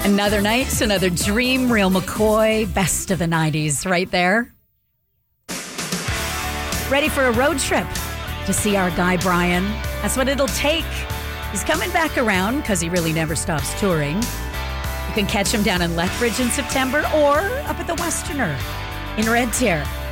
Another night, another dream. Real McCoy, best of the 90s right there. Ready for a road trip to see our guy Brian. That's what it'll take. He's coming back around because he really never stops touring. You can catch him down in Lethbridge in September or up at the Westerner in Red Deer.